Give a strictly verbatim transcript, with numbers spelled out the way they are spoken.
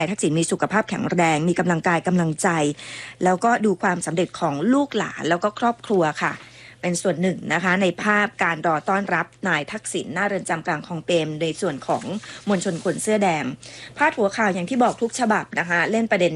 นายทักษิณมีสุขภาพแข็งแรงมีกำลังกายกำลังใจแล้วก็ดูความสำเร็จของลูกหลานแล้วก็ครอบครัวค่ะเป็นส่วนหนึ่งนะคะในภาพการรอต้อนรับนายทักษิณหน้าเรือนจำกลางคลองเปรมในส่วนของมวลชนคนเสื้อแดงพาดหัวข่าวอย่างที่บอกทุกฉบับนะคะเล่นประเด็น